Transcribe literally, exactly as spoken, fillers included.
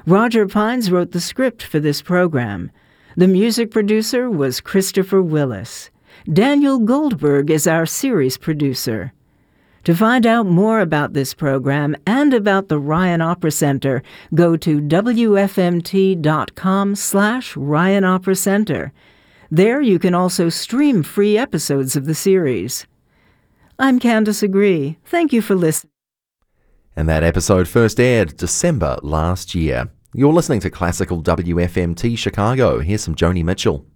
Roger Pines wrote the script for this program. The music producer was Christopher Willis. Daniel Goldberg is our series producer. To find out more about this program and about the Ryan Opera Center, go to W F M T dot com slash Ryan Opera Center. There you can also stream free episodes of the series. I'm Candice Agree. Thank you for listening. And that episode first aired December last year. You're listening to Classical W F M T Chicago. Here's some Joni Mitchell.